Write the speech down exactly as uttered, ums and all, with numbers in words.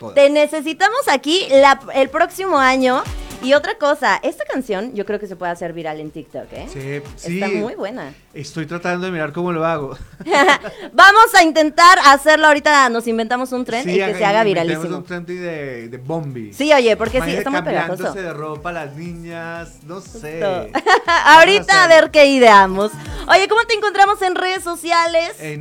Coda. Te necesitamos aquí la, el próximo año. Y otra cosa, esta canción yo creo que se puede hacer viral en TikTok, ¿eh? Sí, sí. Está muy buena. Estoy tratando de mirar cómo lo hago. Vamos a intentar hacerlo ahorita, nos inventamos un tren Sí, y que se haga inventemos viralísimo. un trend de, de Bombi. Sí, oye, porque sí, Imagínate está muy pegajoso. cambiándose de ropa las niñas, no sé. Ahorita a ver qué ideamos. Oye, ¿cómo te encontramos en redes sociales? En